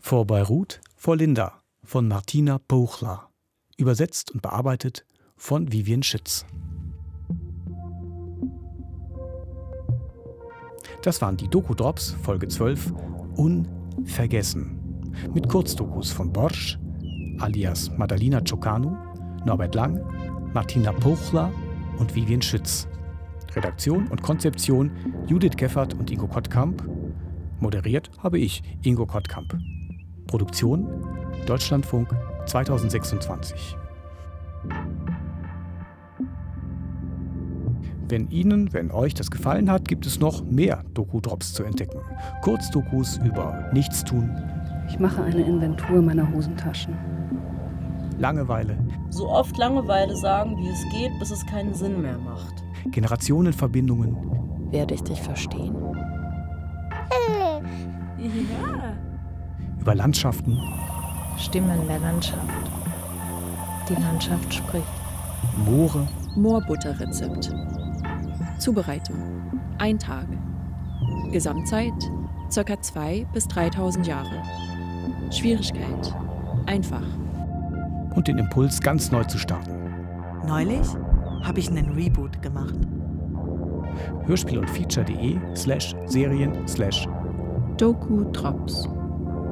Vor Beirut, vor Linda von Martina Pouchla. Übersetzt und bearbeitet von Vivian Schütz. Das waren die Doku-Drops, Folge 12, Unvergessen. Mit Kurzdokus von Borsch, alias Madalina Ciocanu, Norbert Lang, Martina Pouchla und Vivian Schütz. Redaktion und Konzeption Judith Geffert und Ingo Kottkamp. Moderiert habe ich, Ingo Kottkamp. Produktion Deutschlandfunk 2026. Wenn euch das gefallen hat, gibt es noch mehr Doku-Drops zu entdecken. Kurzdokus über Nichtstun. Ich mache eine Inventur meiner Hosentaschen. Langeweile. So oft Langeweile sagen, wie es geht, bis es keinen Sinn mehr macht. Generationenverbindungen. Werde ich dich verstehen? Ja. Über Landschaften. Stimmen der Landschaft. Die Landschaft spricht. Moore. Moorbutterrezept. Zubereitung 1 Tag. Gesamtzeit ca. 2.000 bis 3.000 Jahre. Schwierigkeit einfach. Und den Impuls, ganz neu zu starten. Neulich habe ich einen Reboot gemacht. Hörspiel und Feature.de/Serien/. Doku-Drops.